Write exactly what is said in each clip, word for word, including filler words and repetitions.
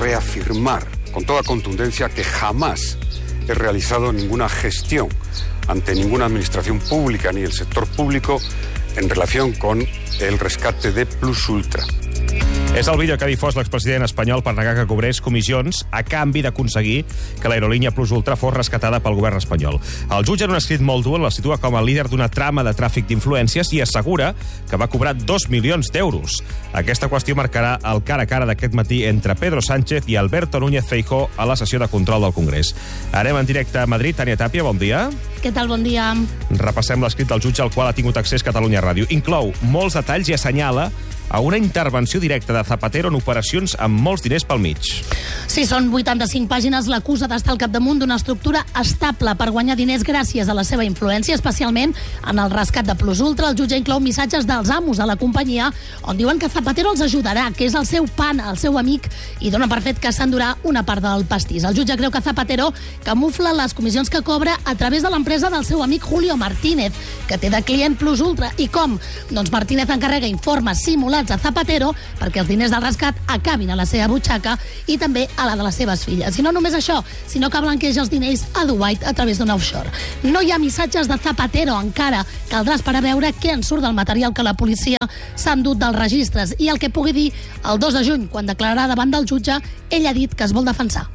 reafirmar con toda contundencia que jamás he realizado ninguna gestión ante ninguna administración pública ni el sector público en relación con el rescate de Plus Ultra. És el vídeo que ha difós l'expresident espanyol per negar que cobrés comissions a canvi d'aconseguir que l'aerolínia Plus Ultra fos rescatada pel govern espanyol. El jutge, en un escrit molt dur, la situa com a líder d'una trama de tràfic d'influències i assegura que va cobrar dos milions d'euros. Aquesta qüestió marcarà el cara a cara d'aquest matí entre Pedro Sánchez i Alberto Núñez Feijóo a la sessió de control del Congrés. Anem en directe a Madrid. Tània Tàpia, bon dia. Què tal, bon dia. Repassem l'escrit del jutge al qual ha tingut accés Catalunya Ràdio. Inclou molts detalls i assenyala a una intervenció directa de Zapatero en operacions amb molts diners pel mig. Sí, són vuitanta-cinc pàgines. L'acusa d'estar al capdamunt d'una estructura estable per guanyar diners gràcies a la seva influència, especialment en el rescat de Plus Ultra. El jutge inclou missatges dels amos de la companyia on diuen que Zapatero els ajudarà, que és el seu pana, el seu amic, i dona per fet que s'endurà una part del pastís. El jutge creu que Zapatero camufla les comissions que cobra a través de l'empresa del seu amic Julio Martínez, que té de client Plus Ultra. I com? Doncs Martínez encarrega informes simulats a Zapatero perquè els diners del rescat acabin a la seva butxaca i també a la de les seves filles. I no només això, sinó que blanqueja els diners a Dubai a través d'un offshore. No hi ha missatges de Zapatero encara. Caldrà esperar a veure què en surt del material que la policia s'ha endut dels registres i el que pugui dir el dos de juny, quan declararà davant del jutge, ell ha dit que es vol defensar.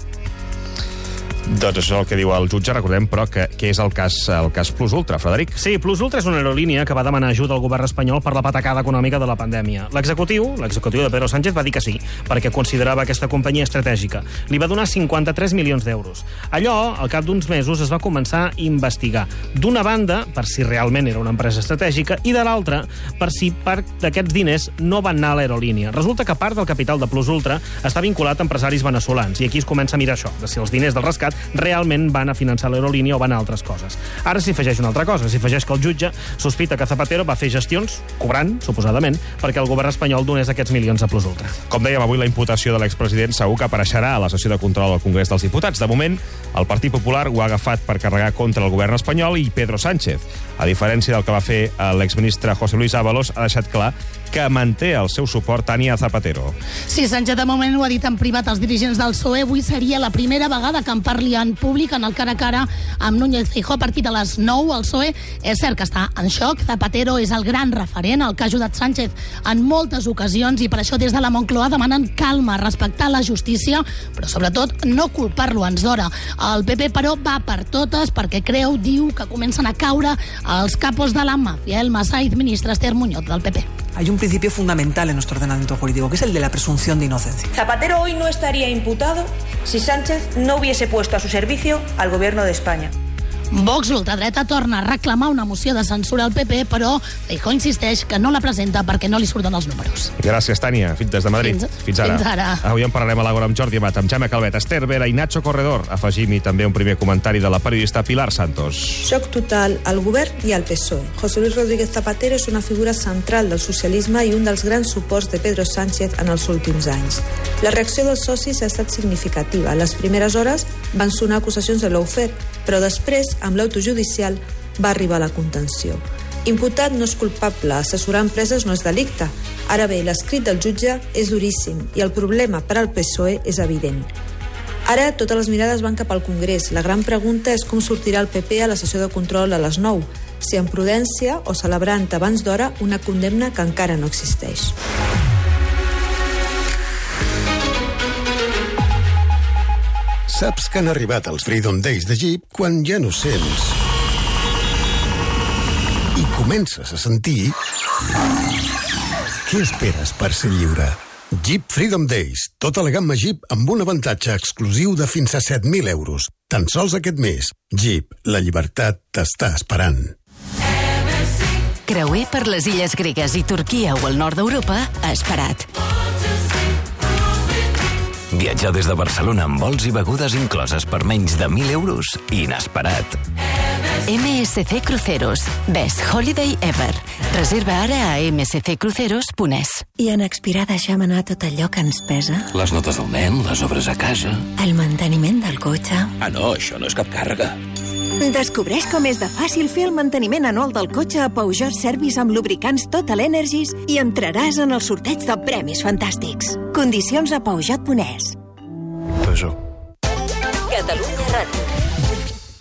Doncs això és el que diu el jutge. Recordem, però, que, que és el cas, el cas Plus Ultra. Frederic? Sí, Plus Ultra és una aerolínia que va demanar ajuda al govern espanyol per la patacada econòmica de la pandèmia. L'executiu, l'executiu de Pedro Sánchez, va dir que sí, perquè considerava aquesta companyia estratègica. Li va donar cinquanta-tres milions d'euros. Allò, al cap d'uns mesos, es va començar a investigar. D'una banda, per si realment era una empresa estratègica, i de l'altra, per si part d'aquests diners no van anar a l'aerolínia. Resulta que part del capital de Plus Ultra està vinculat a empresaris veneçolans, i aquí es comença a mirar això, de si els diners del rescat realment van a finançar l'aerolínia o van a altres coses. Ara s'hi afegeix una altra cosa, s'hi afegeix que el jutge sospita que Zapatero va fer gestions, cobrant, suposadament, perquè el govern espanyol donés aquests milions a Plus Ultra. Com dèiem, avui la imputació de l'expresident segur que apareixerà a la sessió de control del Congrés dels Diputats. De moment, el Partit Popular ho ha agafat per carregar contra el govern espanyol i Pedro Sánchez. A diferència del que va fer l'exministre José Luis Ábalos, ha deixat clar que manté el seu suport Tània a Zapatero. Sí, Sánchez de moment ho ha dit en privat als dirigents del P S O E. Avui seria la primera vegada que en parli en públic en el cara a cara amb Núñez Feijóo a partir de les nou. El P S O E és cert que està en xoc. Zapatero és el gran referent, el que ha ajudat Sánchez en moltes ocasions, i per això des de la Moncloa demanen calma, respectar la justícia, però sobretot no culpar-lo ens d'hora. El P P, però, va per totes perquè creu, diu, que comencen a caure els capos de la màfia. El Massaid, ministre Esther Muñoz, del P P. Hay un principio fundamental en nuestro ordenamiento jurídico, que es el de la presunción de inocencia. Zapatero hoy no estaría imputado si Sánchez no hubiese puesto a su servicio al gobierno de España. Vox, l'ultradreta, torna a reclamar una moció de censura al P P, però Feijóo insisteix que no la presenta perquè no li surten els números. Gràcies, Tània. Fins des de Madrid. Fins, fins ara. Fins ara. Avui en parlarem a l'Agora amb Jordi Amat, amb Jaume Calvet, Esther Vera i Nacho Corredor. Afegim-hi també un primer comentari de la periodista Pilar Santos. Xoc total al govern i al P S O E. José Luis Rodríguez Zapatero és una figura central del socialisme i un dels grans suports de Pedro Sánchez en els últims anys. La reacció dels socis ha estat significativa. A les primeres hores van sonar acusacions de lawfare, però després, amb l'autojudicial, va arribar la contenció. Imputat no és culpable, assessorar empreses no és delicte. Ara bé, l'escrit del jutge és duríssim i el problema per al P S O E és evident. Ara totes les mirades van cap al Congrés. La gran pregunta és com sortirà el P P a la sessió de control a les nou, si amb prudència o celebrant abans d'hora una condemna que encara no existeix. Saps que han arribat els Freedom Days de Jeep quan ja no sents i comences a sentir. Què esperes per ser lliure? Jeep Freedom Days, tota la gamma Jeep amb un avantatge exclusiu de fins a set mil euros. Tan sols aquest mes. Jeep, la llibertat t'està esperant. Creuer per les illes gregues i Turquia o el nord d'Europa ha esperat. Viatjar des de Barcelona amb vols i begudes incloses per menys de mil euros. Inesperat. M S C Cruceros. Best Holiday Ever. Reserva ara a m s c cruceros punt e s. I en expirar deixem anar tot allò que ens pesa? Les notes del nen, les obres a casa. El manteniment del cotxe. Ah, no, això no és cap càrrega. Descobreix com és de fàcil fer el manteniment anual del cotxe a Peugeot Service amb lubricants Total Energies i entraràs en el sorteig de premis fantàstics. Condicions a peugeot punt e s. això. Catalunya Ràdio.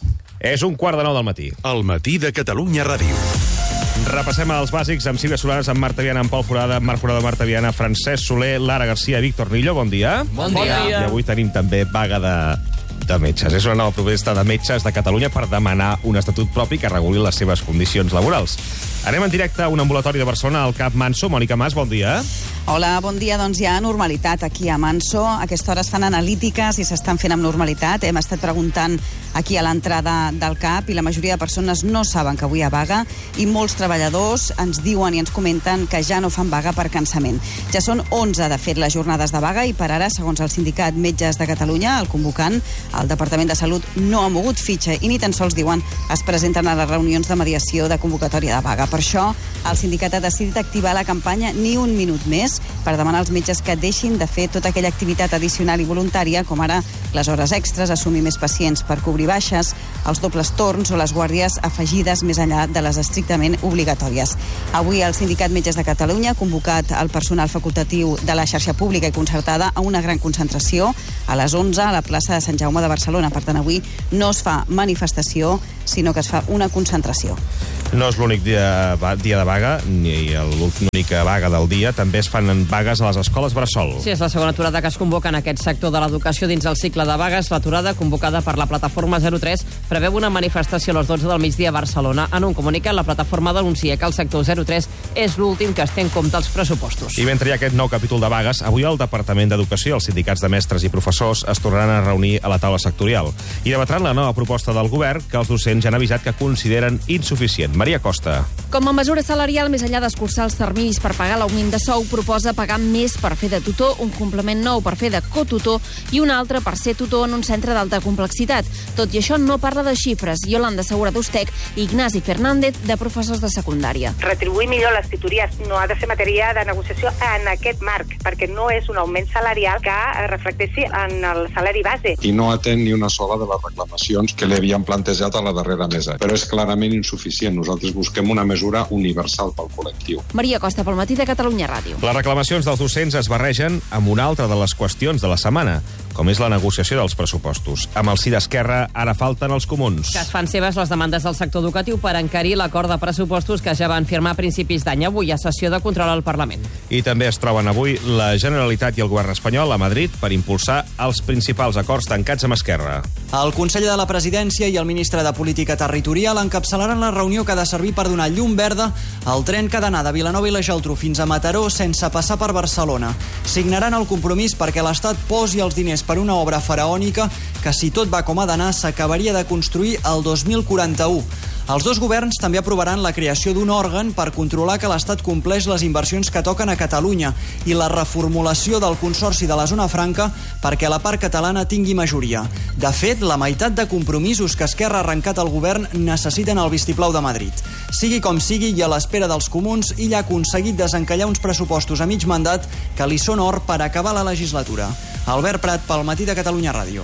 És un quart de nou del matí. El matí de Catalunya Ràdio. Repassem els bàsics amb Sílvia Solanes, amb Marta Viana, amb Pol Forada, Marc Forada, Marta Viana, Francesc Soler, Lara Garcia, Víctor Nillo. Bon dia. Bon dia. I avui tenim també vaga de, de metges. És una nova protesta de metges de Catalunya per demanar un estatut propi que reguli les seves condicions laborals. Anem en directe a un ambulatori de Barcelona, al Cap Manso. Mònica Mas, bon dia. Hola, bon dia. Doncs hi ha normalitat aquí a Manso. A aquesta hora es fan analítiques i s'estan fent amb normalitat. Hem estat preguntant aquí a l'entrada del CAP i la majoria de persones no saben que avui hi ha vaga i molts treballadors ens diuen i ens comenten que ja no fan vaga per cansament. Ja són onze, de fet, les jornades de vaga i per ara, segons el sindicat Metges de Catalunya, el convocant, el Departament de Salut no ha mogut fitxa i ni tan sols, diuen, es presenten a les reunions de mediació de convocatòria de vaga. Per això, el sindicat ha decidit activar la campanya Ni un minut més per demanar als metges que deixin de fer tota aquella activitat addicional i voluntària, com ara les hores extres, assumir més pacients per cobrir baixes, els dobles torns o les guàrdies afegides més enllà de les estrictament obligatòries. Avui el sindicat Metges de Catalunya ha convocat el personal facultatiu de la xarxa pública i concertada a una gran concentració a les onze a la plaça de Sant Jaume de Barcelona. Per tant, avui no es fa manifestació, sinó que es fa una concentració. No és l'únic dia, dia de vaga, ni l'única vaga del dia. També es fan vagues a les escoles bressol. Sí, és la segona aturada que es convoca en aquest sector de l'educació dins el cicle de vagues. L'aturada, convocada per la plataforma zero tres, preveu una manifestació a les dotze del migdia a Barcelona. En un comunicat, la plataforma denuncia que el sector zero tres és l'últim que es té en compte els pressupostos. I mentre hi ha aquest nou capítol de vagues, avui el Departament d'Educació i els sindicats de mestres i professors es tornaran a reunir a la taula sectorial i debatran la nova proposta del govern que els docents ja han avisat que consideren insuficient. Maria Costa. Com a mesura salarial, més enllà d'escurçar els terminis per pagar l'augment de sou, proposa pagar més per fer de tutor, un complement nou per fer de cotutor i un altre per ser tutor en un centre d'alta complexitat. Tot i això, no parla de xifres. Yolanda Segura d'Ustec i Ignasi Fernández, de professors de secundària. Retribuir millor les tutories no ha de ser matèria de negociació en aquest marc, perquè no és un augment salarial que reflecteixi en el salari base. I no atén ni una sola de les reclamacions que li havien plantejat a la darrera mesa, però és clarament insuficient. Nosaltres busquem una mesura universal pel col·lectiu. Maria Costa, pel matí de Catalunya Ràdio. Les reclamacions dels docents es barregen amb una altra de les qüestions de la setmana, com és la negociació dels pressupostos. Amb el sí d'Esquerra, ara falten els comuns. Que es fan seves les demandes del sector educatiu per encarir l'acord de pressupostos que ja van firmar a principis d'any, avui a sessió de control al Parlament. I també es troben avui la Generalitat i el govern espanyol a Madrid per impulsar els principals acords tancats amb Esquerra. El conseller de la Presidència i el ministre de Política Territorial encapçalaran la reunió que ha de servir per donar llum verda al tren que ha d'anar de Vilanova i la Geltrú fins a Mataró sense passar per Barcelona. Signaran el compromís perquè l'Estat posi els diners per una obra faraònica que, si tot va com ha d'anar, s'acabaria de construir el dos mil quaranta-u. Els dos governs també aprovaran la creació d'un òrgan per controlar que l'Estat compleix les inversions que toquen a Catalunya i la reformulació del Consorci de la Zona Franca perquè la part catalana tingui majoria. De fet, la meitat de compromisos que Esquerra ha arrencat al govern necessiten el vistiplau de Madrid. Sigui com sigui, i a l'espera dels comuns, ell ha aconseguit desencallar uns pressupostos a mig mandat que li són or per acabar la legislatura. Albert Prat, pel matí de Catalunya Ràdio.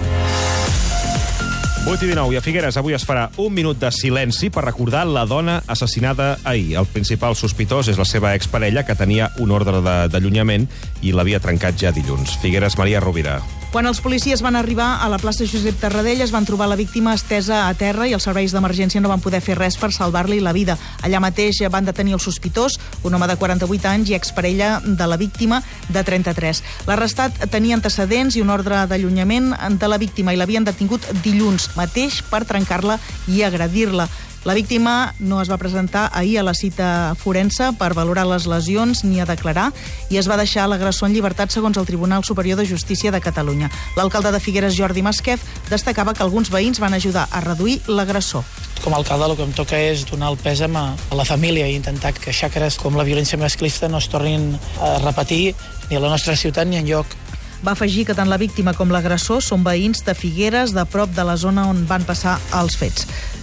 vuit i dinou, i a Figueres avui es farà un minut de silenci per recordar la dona assassinada ahir. El principal sospitós és la seva exparella, que tenia un ordre d'allunyament i l'havia trencat ja dilluns. Figueres, Maria Rovira. Quan els policies van arribar a la plaça Josep Tarradellas van trobar la víctima estesa a terra i els serveis d'emergència no van poder fer res per salvar-li la vida. Allà mateix van detenir el sospitós, un home de quaranta-vuit anys i exparella de la víctima de trenta-tres. L'arrestat tenia antecedents i un ordre d'allunyament de la víctima i l'havien detingut dilluns mateix per trencar-la i agredir-la. La víctima no es va presentar ahir a la cita forense per valorar les lesions ni a declarar i es va deixar l'agressor en llibertat segons el Tribunal Superior de Justícia de Catalunya. L'alcalde de Figueres, Jordi Masquef, destacava que alguns veïns van ajudar a reduir l'agressor. Com a alcalde el que em toca és donar el pèsam a la família i intentar que xacres com la violència masclista no es tornin a repetir ni a la nostra ciutat ni enlloc. Va afegir que tant la víctima com l'agressor són veïns de Figueres, de prop de la zona on van passar els fets.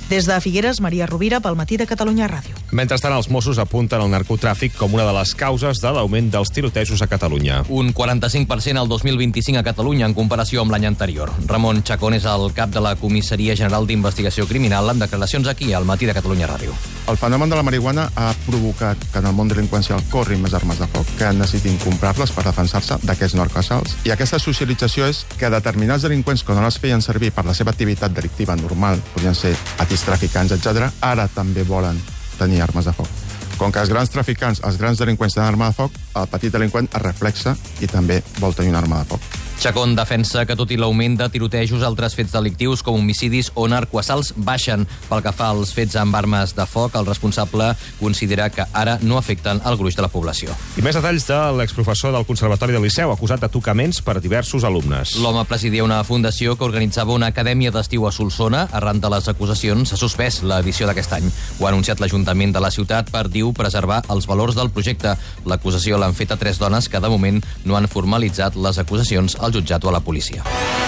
Des de Figueres, Maria Rovira, pel Matí de Catalunya Ràdio. Mentrestant, els Mossos apunten el narcotràfic com una de les causes de l'augment dels tirotejos a Catalunya. Un quaranta-cinc per cent al dos mil vint-i-cinc a Catalunya en comparació amb l'any anterior. Ramon Chacón és el cap de la Comissaria General d'Investigació Criminal en declaracions aquí al Matí de Catalunya Ràdio. El fenomen de la marihuana ha provocat que en el món delinqüencial corrin més armes de foc, que necessitin comprar-les per defensar-se d'aquests narcoassalts. I aquesta socialització és que determinats delinqüents que no les feien servir per la seva activitat delictiva normal, podien ser atis traficants, etcètera, ara també volen tenir armes de foc. Com que els grans traficants, els grans delinqüents tenen arma de foc, el petit delinqüent es reflexa i també vol tenir una arma de foc. Chacón defensa que tot i l'augment de tirotejos, altres fets delictius com homicidis o narcoassalts baixen. Pel que fa als fets amb armes de foc, el responsable considera que ara no afecten el gruix de la població. I més detalls de l'exprofessor del Conservatori del Liceu, acusat de tocaments per diversos alumnes. L'home presidia una fundació que organitzava una acadèmia d'estiu a Solsona. Arran de les acusacions, s'ha suspès l'edició d'aquest any. Ho ha anunciat l'Ajuntament de la ciutat per, diu, preservar els valors del projecte. L'acusació l'han fet a tres dones que, de moment, no han formalitzat les acusacions al jutjat o a la policia.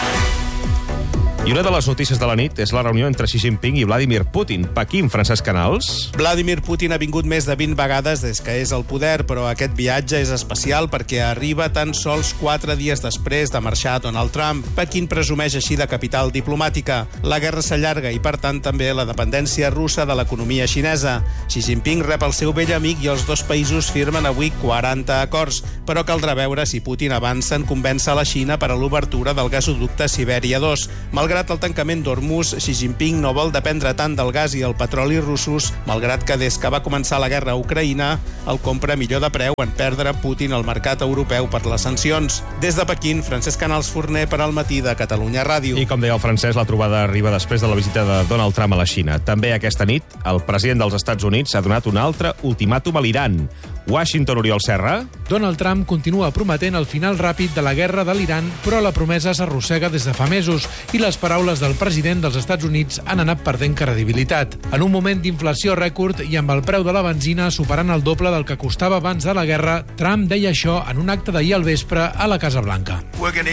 I una de les notícies de la nit és la reunió entre Xi Jinping i Vladimir Putin. Pequín, Francesc Canals. Vladimir Putin ha vingut més de vint vegades des que és al poder, però aquest viatge és especial perquè arriba tan sols quatre dies després de marxar Donald Trump. Pequín presumeix així de capital diplomàtica. La guerra s'allarga i, per tant, també la dependència russa de l'economia xinesa. Xi Jinping rep el seu vell amic i els dos països firmen avui quaranta acords, però caldrà veure si Putin avança en convèncer la Xina per a l'obertura del gasoducte Sibèria dos. Malgrat el tancament d'Hormuz, Xi Jinping no vol dependre tant del gas i el petroli russos, malgrat que des que va començar la guerra a Ucraïna el compra millor de preu en perdre Putin al mercat europeu per les sancions. Des de Pequín, Francesc Canals Forner per al Matí de Catalunya Ràdio. I com deia el francès, la trobada arriba després de la visita de Donald Trump a la Xina. També aquesta nit, el president dels Estats Units ha donat un altre ultimàtum a l'Iran. Washington, Oriol Serra. Donald Trump continua prometent el final ràpid de la guerra de l'Iran, però la promesa s'arrossega des de fa mesos i les paraules del president dels Estats Units han anat perdent credibilitat. En un moment d'inflació rècord i amb el preu de la benzina superant el doble del que costava abans de la guerra, Trump deia això en un acte d'ahir al vespre a la Casa Blanca.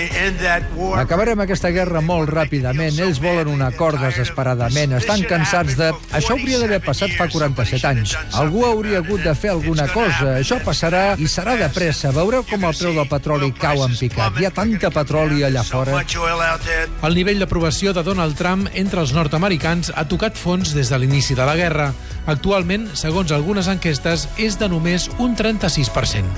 Acabarem aquesta guerra molt ràpidament. Ells volen un acord desesperadament. Estan cansats de... Això hauria d'haver passat fa quaranta-set anys. Algú hauria hagut de fer alguna cosa. Això passarà i serà de pressa. Veureu com el preu del petroli cau en picat. Hi ha tanta petroli allà fora. El nivell d'aprovació de Donald Trump entre els nord-americans ha tocat fons des de l'inici de la guerra. Actualment, segons algunes enquestes, és de només un trenta-sis per cent.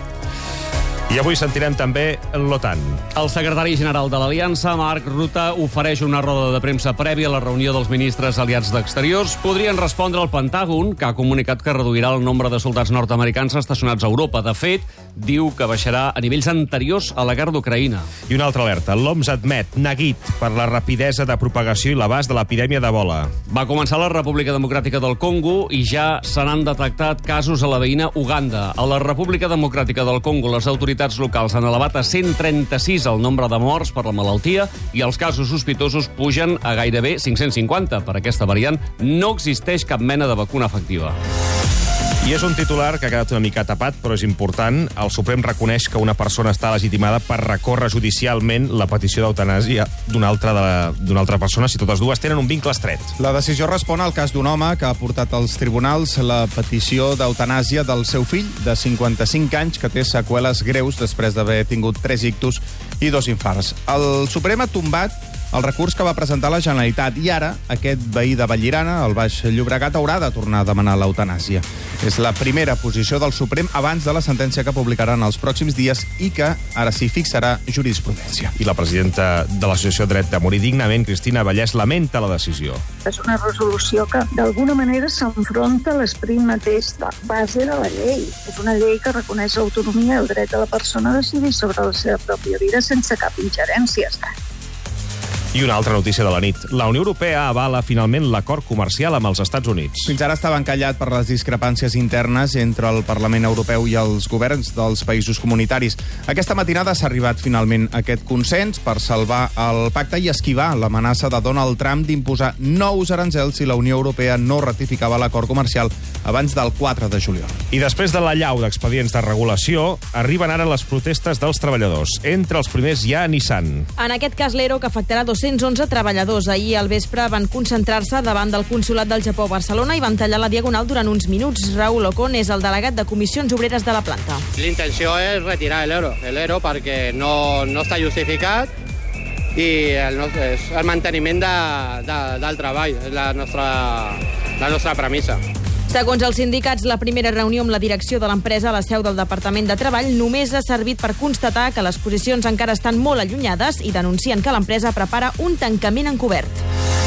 I avui sentirem també l'OTAN. El secretari general de l'Aliança, Marc Rutte, ofereix una roda de premsa prèvia a la reunió dels ministres aliats d'Exteriors. Podrien respondre al Pentàgon, que ha comunicat que reduirà el nombre de soldats nord-americans estacionats a Europa. De fet, diu que baixarà a nivells anteriors a la guerra d'Ucraïna. I una altra alerta. L'O M S admet, neguit per la rapidesa de propagació i l'abast de l'epidèmia d'Ebola. Va començar a la República Democràtica del Congo i ja se n'han detectat casos a la veïna Uganda. A la República Democràtica del Congo, les autoritats locals han elevat a cent trenta-sis el nombre de morts per la malaltia i els casos sospitosos pugen a gairebé cinc-cents cinquanta. Per aquesta variant no existeix cap mena de vacuna efectiva. I és un titular que ha quedat una mica tapat, però és important. El Suprem reconeix que una persona està legitimada per recórrer judicialment la petició d'eutanàsia d'una altra, de, d'una altra persona si totes dues tenen un vincle estret. La decisió respon al cas d'un home que ha portat als tribunals la petició d'eutanàsia del seu fill, de cinquanta-cinc anys, que té seqüeles greus després d'haver tingut tres ictus i dos infarts. El Suprem ha tombat el recurs que va presentar la Generalitat i ara aquest veí de Vallirana, al Baix Llobregat, haurà de tornar a demanar l'eutanàsia. És la primera posició del Suprem abans de la sentència que publicaran els pròxims dies i que ara sí fixarà jurisprudència. I la presidenta de l'Associació Dret de Morir Dignament, Cristina Vallès, lamenta la decisió. És una resolució que d'alguna manera s'enfronta a l'esperit mateix de base de la llei. És una llei que reconeix l'autonomia i el dret de la persona a decidir sobre la seva pròpia vida sense cap ingerències. I una altra notícia de la nit. La Unió Europea avala finalment l'acord comercial amb els Estats Units. Fins ara estava encallat per les discrepàncies internes entre el Parlament Europeu i els governs dels països comunitaris. Aquesta matinada s'ha arribat finalment a aquest consens per salvar el pacte i esquivar l'amenaça de Donald Trump d'imposar nous aranzels si la Unió Europea no ratificava l'acord comercial abans del quatre de juliol. I després de l'allau d'expedients de regulació, arriben ara les protestes dels treballadors. Entre els primers hi ha Nissan. En aquest cas, l'E R O, que afectarà dos dos-cents onze treballadors. Ahir al vespre van concentrar-se davant del Consolat del Japó a Barcelona i van tallar la diagonal durant uns minuts. Raúl Ocon és el delegat de Comissions Obreres de la planta. L'intenció és retirar l'euro, l'euro perquè no, no està justificat i el, és el manteniment de, de, del treball, és la nostra, la nostra premissa. Segons els sindicats, la primera reunió amb la direcció de l'empresa a la seu del Departament de Treball només ha servit per constatar que les posicions encara estan molt allunyades i denuncien que l'empresa prepara un tancament encobert.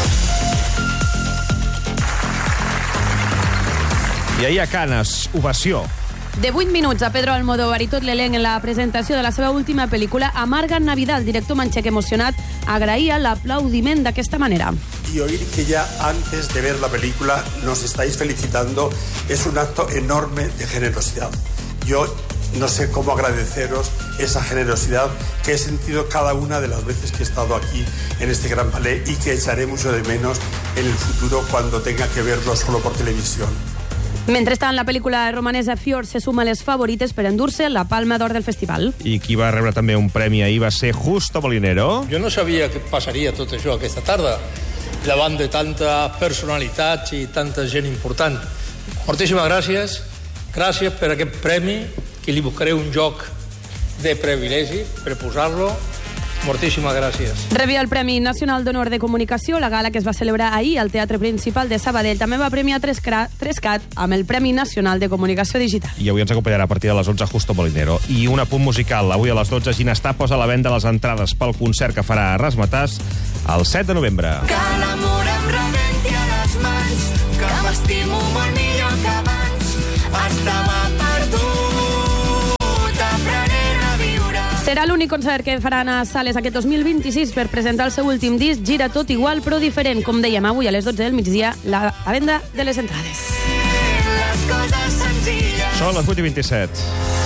I ahir a Canes, ovació. De vuit minuts a Pedro Almodóvar i tot l'elenc en la presentació de la seva última pel·lícula, Amarga Navidad, el director manxec emocionat, agraïa l'aplaudiment d'aquesta manera. Y oír que ya antes de ver la película nos estáis felicitando es un acto enorme de generosidad. Yo no sé cómo agradeceros esa generosidad que he sentido cada una de las veces que he estado aquí en este gran ballet y que echaré mucho de menos en el futuro cuando tenga que verlo solo por televisión. Mentrestant, la pel·lícula romanesa Fior se suma a les favorites per endur-se la Palma d'Or del festival. I qui va rebre també un premi ahir va ser Justo Molinero. Jo no sabia que passaria tot això aquesta tarda, davant de tantes personalitats i tanta gent important. Moltíssimes gràcies. Gràcies per aquest premi, que li buscaré un joc de privilegi per posar-lo. Moltíssimes gràcies. Rebia el Premi Nacional d'Honor de Comunicació, la gala que es va celebrar ahir al Teatre Principal de Sabadell. També va premiar Trescat amb el Premi Nacional de Comunicació Digital. I avui ens acompanyarà a partir de les onze Justo Molinero. I un apunt musical. Avui a les dotze Ginestar posa a la venda les entrades pel concert que farà a Razzmatazz el set de novembre. Que l'amor em rebenti a les mans, que m'estimo molt millor que abans. Estava perdut, aprenent a viure. Serà l'únic concert que faran a sales aquest dos mil vint-i-sis per presentar el seu últim disc, Gira tot igual però diferent. Com dèiem, avui a les dotze del migdia, la venda de les entrades. Les coses senzilles. Són les vuit i vint-i-set.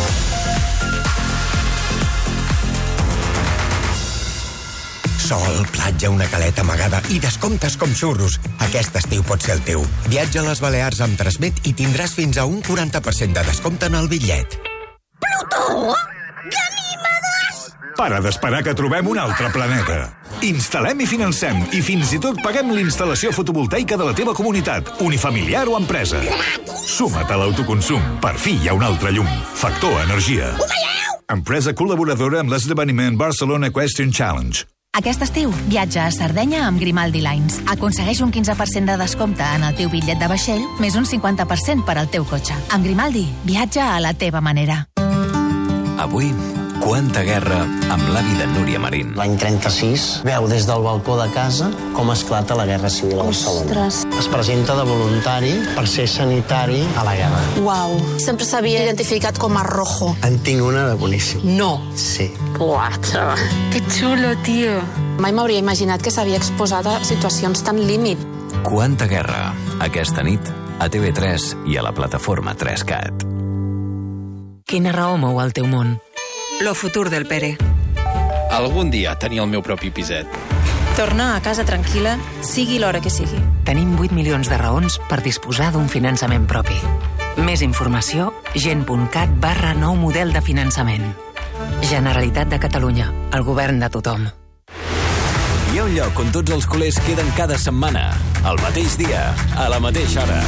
Sol, platja, una caleta amagada i descomptes com xurros. Aquest estiu pot ser el teu. Viatja a les Balears amb Transmet i tindràs fins a un quaranta per cent de descompte en el bitllet. Plutó! Ganímedes! Para d'esperar que trobem un altre planeta. Instal·lem i financem i fins i tot paguem l'instal·lació fotovoltaica de la teva comunitat, unifamiliar o empresa. Suma't a l'autoconsum. Per fi hi ha un altre llum. Factor Energia. Empresa col·laboradora amb l'esdeveniment Barcelona Equestrian Challenge. Aquest estiu, viatja a Sardenya amb Grimaldi Lines. Aconsegueix un quinze per cent de descompte en el teu bitllet de vaixell, més un cinquanta per cent per al teu cotxe. Amb Grimaldi, viatja a la teva manera. Avui, quanta guerra amb l'avi de Núria Marín. L'any trenta-sis veu des del balcó de casa com esclata la Guerra Civil a Barcelona. Ostres. Es presenta de voluntari per ser sanitari a la guerra. Uau, sempre s'havia identificat com a rojo. En tinc una de boníssim. No. Sí. Uah, chaval. Que xulo, tio. Mai m'hauria imaginat que s'havia exposat a situacions tan límit. Quanta guerra, aquesta nit, a T V tres i a la plataforma tres cat. Quina raó mou el teu món? Lo futur del Pere. Algun dia tenir el meu propi piset. Tornar a casa tranquil·la, sigui l'hora que sigui. Tenim vuit milions de raons per disposar d'un finançament propi. Més informació, gent.cat barra nou model de finançament. Generalitat de Catalunya, el govern de tothom. Hi ha un lloc on tots els culers queden cada setmana, al mateix dia, a la mateixa hora.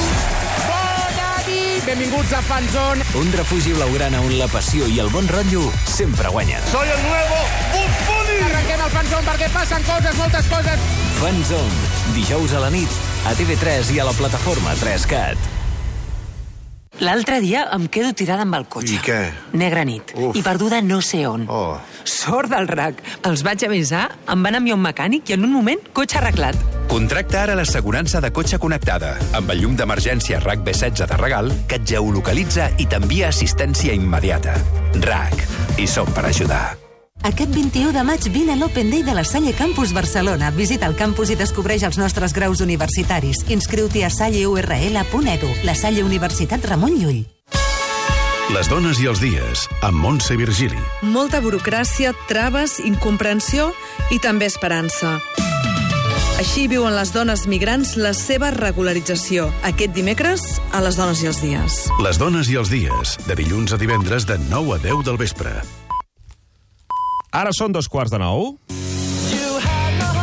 Benvinguts a Fanzone. Un refugi blaugrana on la passió i el bon rotllo sempre guanyen. Soy el nuevo Bugs Bunny. Arrenquem el Fanzone perquè passen coses, moltes coses. Fanzone, dijous a la nit, a T V tres i a la plataforma tres cat. L'altre dia em quedo tirada amb el cotxe. I què? Negra nit. Uf. I perduda no sé on. Oh. Sort del R A C. Els vaig avisar, em van enviar un mecànic i en un moment, cotxe arreglat. Contracta ara l'assegurança de cotxe connectada, amb el llum d'emergència R A C B setze de regal, que et geolocalitza i t'envia assistència immediata. R A C. Hi som per ajudar. Aquest vint-i-u de maig vine a l'Open Day de la Salle Campus Barcelona. Visita el campus i descobreix els nostres graus universitaris. Inscriu-t'hi a salle u erre ele punt edu. La Salle Universitat Ramon Llull. Les dones i els dies, amb Montse Virgili. Molta burocràcia, traves, incomprensió i també esperança. Així viuen les dones migrants la seva regularització. Aquest dimecres, a Les dones i els dies. Les dones i els dies, de dilluns a divendres de nou a deu del vespre. Ara són dos quarts de nou. You had no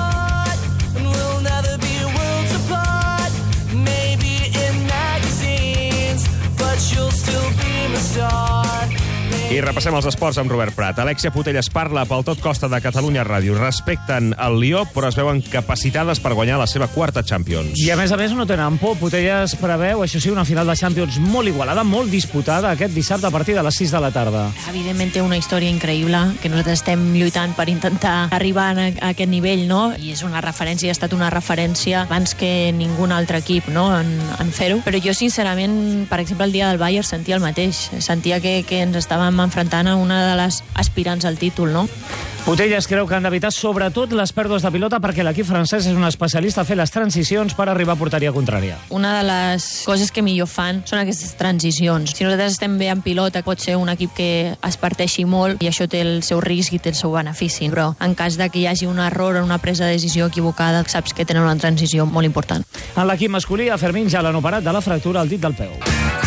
I repassem els esports amb Robert Prat. Alexia Putellas parla pel Tot Costa de Catalunya Ràdio. Respecten el Lió, però es veuen capacitades per guanyar la seva quarta Champions. I a més a més no tenen por. Putellas preveu, això sí, una final de Champions molt igualada, molt disputada aquest dissabte a partir de les sis de la tarda. Evidentment té una història increïble, que nosaltres estem lluitant per intentar arribar a aquest nivell, no? I és una referència, ha estat una referència abans que ningú altre equip, no?, en, en fer-ho. Però jo, sincerament, per exemple, el dia del Bayern sentia el mateix. Sentia que, que ens estàvem enfrontant a una de les aspirants al títol, no? Putellas creu que han d'evitar sobretot les pèrdues de pilota perquè l'equip francès és un especialista a fer les transicions per arribar a porteria contrària. Una de les coses que millor fan són aquestes transicions. Si nosaltres estem bé en pilota, pot ser un equip que es parteixi molt i això té el seu risc i té el seu benefici. Però en cas de que hi hagi un error o una presa de decisió equivocada, saps que tenen una transició molt important. En l'equip masculí, a Fermín ja l'han operat de la fractura al dit del peu.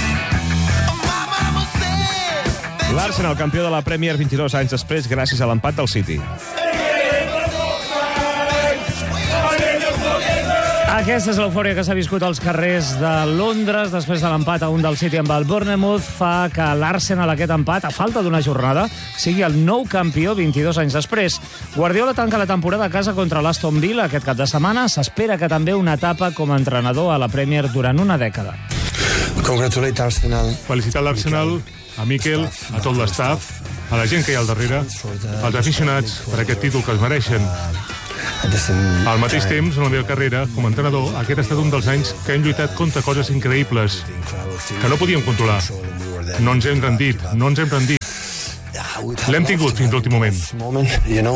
L'Arsenal, campió de la Premier vint-i-dos anys després, gràcies a l'empat del City. Aquesta és l'eufòria que s'ha viscut als carrers de Londres després de l'empat a un del City amb el Bournemouth. Fa que l'Arsenal, aquest empat, a falta d'una jornada, sigui el nou campió vint-i-dos anys després. Guardiola tanca la temporada a casa contra l'Aston Villa aquest cap de setmana. S'espera que també una etapa com a entrenador a la Premier durant una dècada. Congratulate Arsenal. Felicitar l'Arsenal, a Mikel, a tot l'estaf, a la gent que hi ha al darrere, als aficionats per aquest títol que es mereixen. Al mateix temps, en la meva carrera, com a entrenador, aquest ha estat un dels anys que hem lluitat contra coses increïbles, que no podíem controlar. No ens hem rendit, no ens hem rendit. L'hem tingut fins l'últim moment.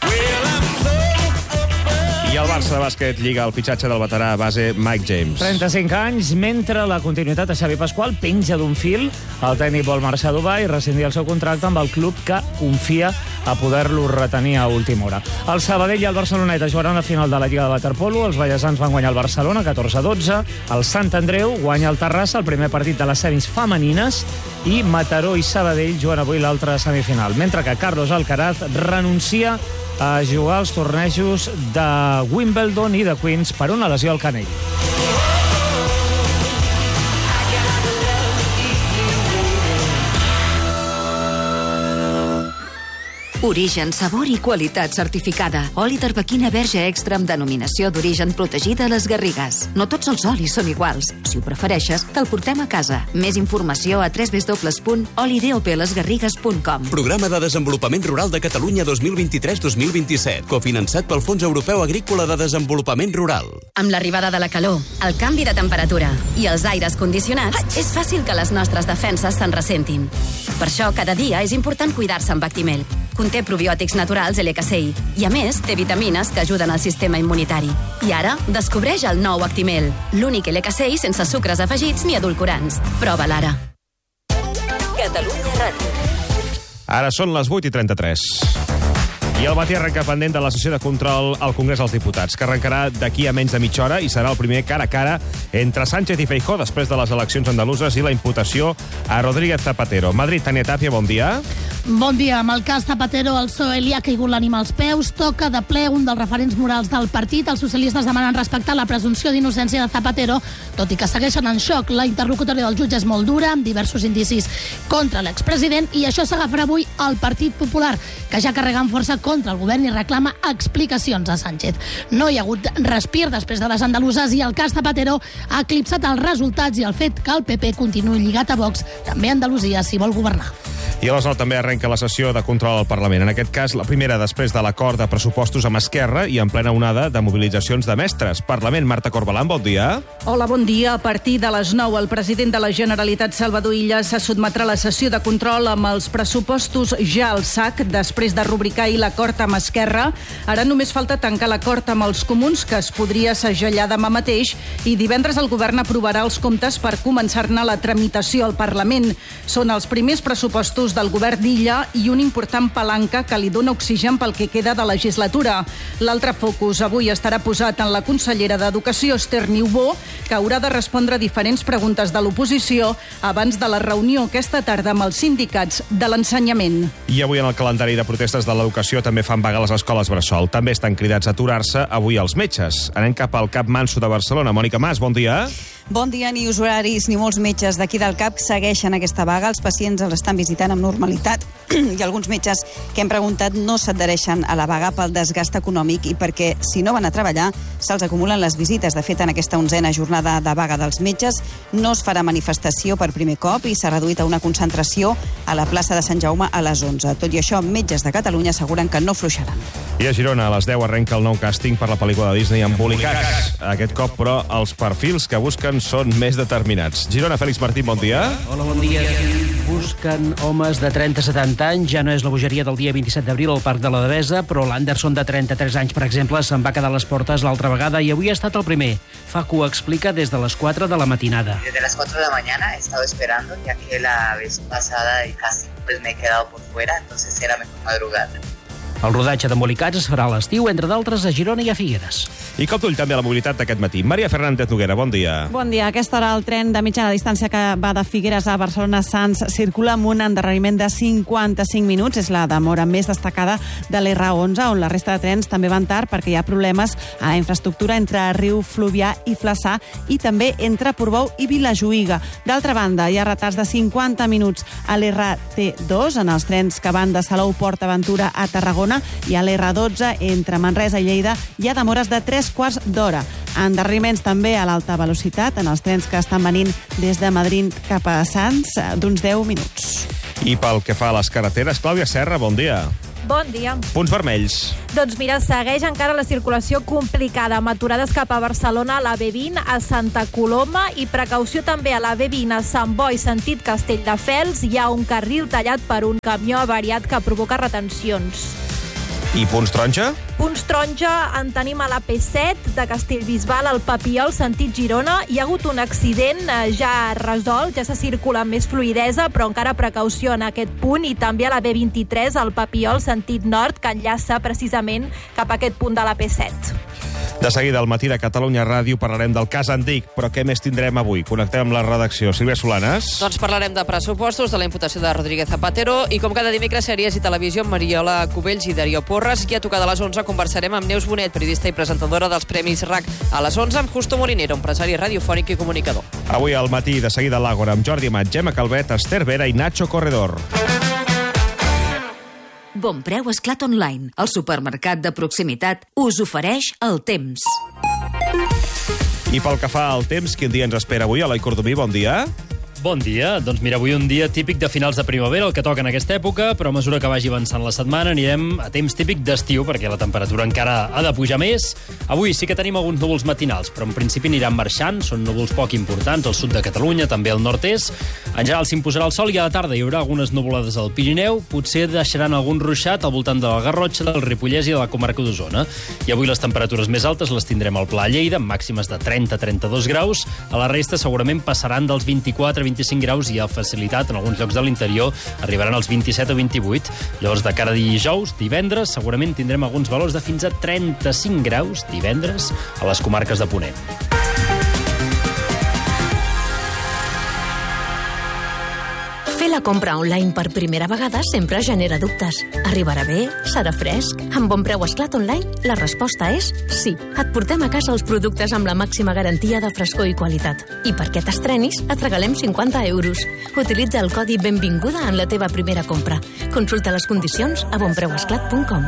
I el Barça de bàsquet lliga el fitxatge del veterà a base Mike James. trenta-cinc anys, mentre la continuïtat de Xavi Pasqual penja d'un fil. El tècnic vol marxar a Dubai i rescindir el seu contracte amb el club que confia a poder-lo retenir a última hora. El Sabadell i el Barceloneta jugaran la final de la Lliga de Waterpolo. Els ballesans van guanyar el Barcelona catorze a dotze. El Sant Andreu guanya el Terrassa, el primer partit de les semis femenines, i Mataró i Sabadell juguen avui l'altra semifinal. Mentre que Carlos Alcaraz renuncia a jugar als tornejos de Wimbledon i de Queens per una lesió al canell. Origen, sabor i qualitat certificada. Oli d'arbequina verge extra amb denominació d'origen protegida a les Garrigues. No tots els olis són iguals. Si ho prefereixes, te'l portem a casa. Més informació a w w w punt oli d o p les garrigues punt com. Programa de Desenvolupament Rural de Catalunya dos mil vint-i-tres dos mil vint-i-set, cofinançat pel Fons Europeu Agrícola de Desenvolupament Rural. Amb l'arribada de la calor, el canvi de temperatura i els aires condicionats, és fàcil que les nostres defenses se'n ressentin. Per això, cada dia és important cuidar-se amb Actimel. Conté probiòtics naturals L K C I i, a més, té vitamines que ajuden al sistema immunitari. I ara, descobreix el nou Actimel, l'únic L K C I sense sucres afegits ni edulcorants. Prova-la ara. Catalunya Ràdio. Ara són les vuit i trenta-tres. I el matí arrenca pendent de la sessió de control al Congrés dels Diputats, que arrencarà d'aquí a menys de mitja hora i serà el primer cara a cara entre Sánchez i Feijóo després de les eleccions andaluses i la imputació a Rodríguez Zapatero. Madrid, Tània Tàpia, bon dia. Bon dia. Amb el cas Zapatero, el P S O E li ha caigut l'ànima als peus. Toca de ple un dels referents morals del partit. Els socialistes demanen respectar la presumpció d'innocència de Zapatero, tot i que segueixen en xoc. La interlocutòria del jutge és molt dura, amb diversos indicis contra l'expresident, i això s'agafarà avui al Partit Popular, que ja carrega amb força contra el govern i reclama explicacions a Sánchez. No hi ha hagut respir després de les andaluses i el cas Zapatero ha eclipsat els resultats i el fet que el P P continuï lligat a Vox, també a Andalusia, si vol governar. I a les nou també arrenca la sessió de control al Parlament. En aquest cas, la primera després de l'acord de pressupostos amb Esquerra i en plena onada de mobilitzacions de mestres. Parlament, Marta Corbalan, bon dia. Hola, bon dia. A partir de les nou, el president de la Generalitat, Salvador Illa, se sotmetrà a la sessió de control amb els pressupostos ja al sac, després de rubricar ahir l'acord amb Esquerra. Ara només falta tancar l'acord amb els comuns, que es podria segellar demà mateix, i divendres el govern aprovarà els comptes per començar-ne la tramitació al Parlament. Són els primers pressupostos del govern d'Illa i un important palanca que li dona oxigen pel que queda de legislatura. L'altre focus avui estarà posat en la consellera d'Educació, Esther Niubó, que haurà de respondre a diferents preguntes de l'oposició abans de la reunió aquesta tarda amb els sindicats de l'ensenyament. I avui en el calendari de protestes de l'educació també fan vaga les escoles bressol. També estan cridats a aturar-se avui els metges. Anem cap al Cap Manso de Barcelona. Mònica Mas, bon dia. Bon dia, ni usuaris ni molts metges d'aquí del C A P segueixen aquesta vaga. Els pacients els estan visitant amb normalitat i alguns metges que hem preguntat no s'adhereixen a la vaga pel desgast econòmic i perquè, si no van a treballar, se'ls acumulen les visites. De fet, en aquesta onzena jornada de vaga dels metges no es farà manifestació per primer cop i s'ha reduït a una concentració a la plaça de Sant Jaume a les onze. Tot i això, metges de Catalunya asseguren que no fluixaran. I a Girona, a les deu, arrenca el nou càsting per la pel·lícula de Disney Embolicats. Aquest cop, però, els perfils que busquen són més determinats. Girona, Fèlix Martín, bon dia. Hola, bon dia. Busquen homes de trenta a setanta anys. Ja no és la bogeria del dia vint-i-set d'abril al Parc de la Devesa, però l'Anderson, de trenta-tres anys, per exemple, se'n va quedar a les portes l'altra vegada i avui ha estat el primer. Facu ho explica des de les quatre de la matinada. Desde las cuatro de la mañana he estado esperando, ya que la vez pasada casi pues me he quedado por fuera, entonces era mejor madrugar. El rodatge d'Embolicats es farà a l'estiu, entre d'altres, a Girona i a Figueres. I cop d'ull també a la mobilitat d'aquest matí. Maria Fernández Noguera, bon dia. Bon dia. A aquesta hora el tren de mitjana distància que va de Figueres a Barcelona-Sants circula amb un endarreriment de cinquanta-cinc minuts. És la demora més destacada de l'R onze, on la resta de trens també van tard perquè hi ha problemes a la infraestructura entre Riu Fluvià i Flaçà i també entre Portbou i Vilajuïga. D'altra banda, hi ha retards de cinquanta minuts a l'R T dos en els trens que van de Salou Port Aventura a Tarragona i a l'R dotze entre Manresa i Lleida hi ha demores de tres quarts d'hora. Endarreriments també a l'alta velocitat en els trens que estan venint des de Madrid cap a Sants d'uns deu minuts. I pel que fa a les carreteres, Clàudia Serra, bon dia. Bon dia. Punts vermells. Doncs mira, segueix encara la circulació complicada, amb aturades cap a Barcelona, a la B vint, a Santa Coloma i precaució també a la B vint, a Sant Boi, sentit Castelldefels. Hi ha un carril tallat per un camió avariat que provoca retencions. I punts taronja? Punts taronja en tenim a la P set de Castellbisbal al Papiol, sentit Girona. Hi ha hagut un accident ja resolt, ja se circula amb més fluïdesa, però encara precaució en aquest punt, i també a la B vint-i-tres al Papiol, sentit nord, que enllaça precisament cap a aquest punt de la P set. De seguida, al matí de Catalunya Ràdio, parlarem del cas Andic, però què més tindrem avui? Connectem amb la redacció. Sílvia Solanes. Doncs parlarem de pressupostos, de la imputació de Rodríguez Zapatero i, com cada dimecres, sèries i televisió amb Mariola Cubells i Darío Porras. I a tocar de les onze conversarem amb Neus Bonet, periodista i presentadora dels Premis R A C. A les onze amb Justo Molinero, empresari radiofònic i comunicador. Avui al matí, de seguida, a l'Àgora, amb Jordi Amat, Gemma Calvet, Esther Vera i Nacho Corredor. Bonpreu Esclat Online, el supermercat de proximitat, us ofereix el temps. I pel que fa al temps, quin dia ens espera avui? Eloi Cordomí, bon dia. Bon dia. Doncs mira, avui un dia típic de finals de primavera, el que toca en aquesta època, però a mesura que vagi avançant la setmana anirem a temps típic d'estiu, perquè la temperatura encara ha de pujar més. Avui sí que tenim alguns núvols matinals, però en principi aniran marxant, són núvols poc importants al sud de Catalunya, també al nord-est. En general s'imposarà el sol i a la tarda hi haurà algunes nuvolades al Pirineu, potser deixaran algun ruixat al voltant de la Garrotxa, del Ripollès i de la comarca d'Osona. I avui les temperatures més altes les tindrem al Pla Lleida, amb màximes de trenta a trenta-dos graus. A la resta segurament passaran dels vint-i-quatre a vint-i-cinc graus i a facilitat en alguns llocs de l'interior arribaran als vint-i-set o vint-i-vuit. Llavors, de cara a dijous, divendres, segurament tindrem alguns valors de fins a trenta-cinc graus divendres a les comarques de Ponent. Fer la compra online per primera vegada sempre genera dubtes. Arribarà bé? Serà fresc? Amb Bonpreu Esclat Online, la resposta és sí. Et portem a casa els productes amb la màxima garantia de frescor i qualitat. I perquè t'estrenis, et regalem cinquanta euros. Utilitza el codi Benvinguda en la teva primera compra. Consulta les condicions a bonpreu esclat punt com.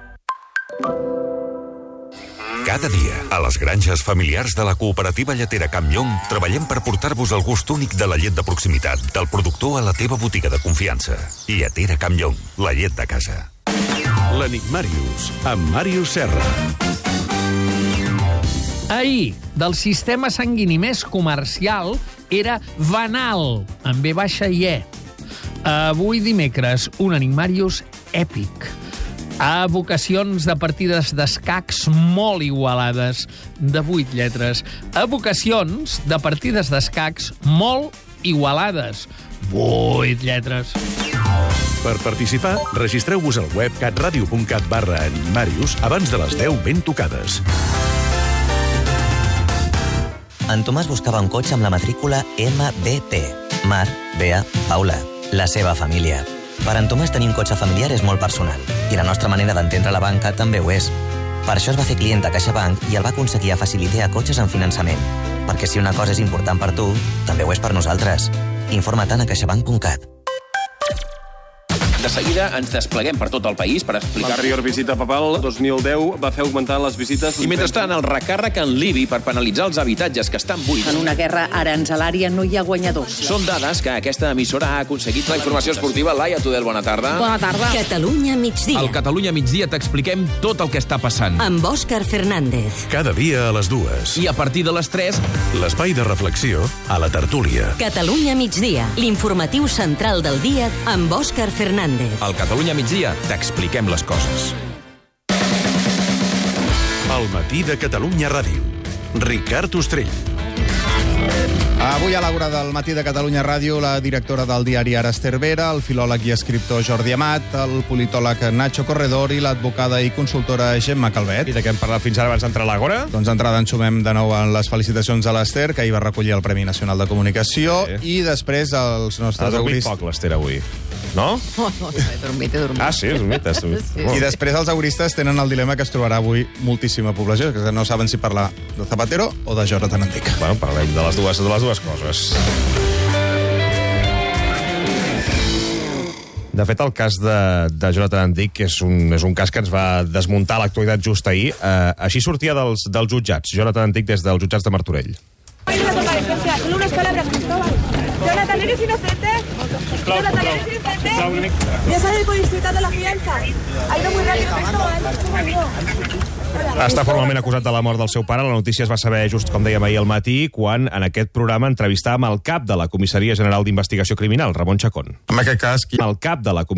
Cada dia, a les granges familiars de la cooperativa lletera Campllong, treballem per portar-vos el gust únic de la llet de proximitat, del productor a la teva botiga de confiança. Lletera Campllong, la llet de casa. L'Enigmàrius, amb Màrius Serra. Ahir, del sistema sanguini més comercial era Vanal, amb B baixa i E. Avui dimecres, un Enigmàrius èpic. Evocacions de partides d'escacs molt igualades, de vuit lletres. Evocacions de partides d'escacs molt igualades, vuit lletres. Per participar, registreu-vos al web catradio punt cat barra Enigmàrius abans de les deu ben tocades. En Tomàs buscava un cotxe amb la matrícula M B T. Mar, Bea, Paula, la seva família. Per en Tomàs tenir un cotxe familiar és molt personal, i la nostra manera d'entendre la banca també ho és. Per això es va fer client de CaixaBank i el va aconseguir a Facilité a cotxes en finançament. Perquè si una cosa és important per tu, també ho és per nosaltres. Informa't a caixabank punt cat. De seguida ens despleguem per tot el país per explicar... L'anterior visita papal, dos mil deu, va fer augmentar les visites... I mentrestant, el recàrrec en l'I B I per penalitzar els habitatges que estan buits. En una guerra aranzelària no hi ha guanyadors. Són dades que aquesta emissora ha aconseguit. La informació esportiva, Laia Tudel, bona tarda. Bona tarda. Catalunya migdia. Al Catalunya migdia t'expliquem tot el que està passant. Amb Òscar Fernández. Cada dia a les dues. I a partir de les tres... L'espai de reflexió a la tertúlia. Catalunya migdia. L'informatiu central del dia amb Òscar Fernández. Al Catalunya migdia t'expliquem les coses. El matí de Catalunya Ràdio. Ricard Ostrell. Avui a l'hora del matí de Catalunya Ràdio, la directora del diari Ara Esther Vera, el filòleg i escriptor Jordi Amat, el politòleg Nacho Corredor i l'advocada i consultora Gemma Calvet. I de què hem parlat fins ara abans d'entrar a l'Àgora? Doncs d'entrada ens sumem de nou en les felicitacions a l'Esther, que ahir va recollir el Premi Nacional de Comunicació, sí. I després els nostres... Ha dormit auguristes... poc l'Esther avui, no? No, no, he dormit, he dormit. Ah, sí, has dormit, has dormit. Sí. I després els auguristes tenen el dilema que es trobarà avui moltíssima població, que no saben si parlar de Zapatero o de Jonathan Endic. Bueno, parlem de les dues, de les dues coses. De fet, el cas de, de Jonathan Endic és un, és un cas que ens va desmuntar l'actualitat just ahir. Eh, així sortia dels, dels jutjats, Jonathan Endic des dels jutjats de Martorell. Jonathan, ¿eres inocente? Jonathan, ¿eres inocente? Ya sabes por disfrutar de la fianza. Ha ido muy rápido esto, Està formalment acusat de la mort del seu pare. La notícia es va saber just, com dèiem ahir al matí, quan en aquest programa entrevistàvem el cap de la Comissaria General d'Investigació Criminal, Ramon Chacón. En aquest cas... El cap de la